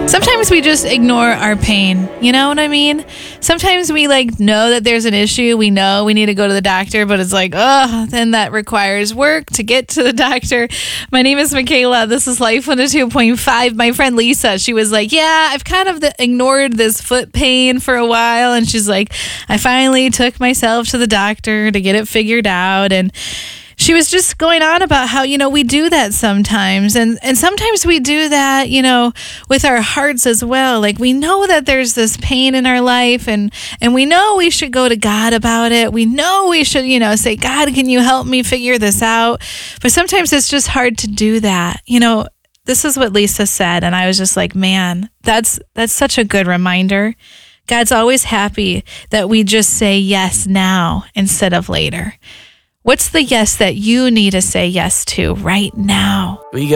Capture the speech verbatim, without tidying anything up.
Sometimes we just ignore our pain. You know what I mean? Sometimes we like know that there's an issue. We know we need to go to the doctor, but it's like, oh, then that requires work to get to the doctor. My name is Michaela. This is Life one oh two point five. My friend Lisa, she was like, yeah, I've kind of the, ignored this foot pain for a while. And she's like, I finally took myself to the doctor to get it figured out. And she was just going on about how, you know, we do that sometimes. And, and sometimes we do that, you know, with our hearts as well. Like we know that there's this pain in our life and, and we know we should go to God about it. We know we should, you know, say, God, can you help me figure this out? But sometimes it's just hard to do that. You know, this is what Lisa said. And I was just like, man, that's, that's such a good reminder. God's always happy that we just say yes now instead of later. What's the yes that you need to say yes to right now? We got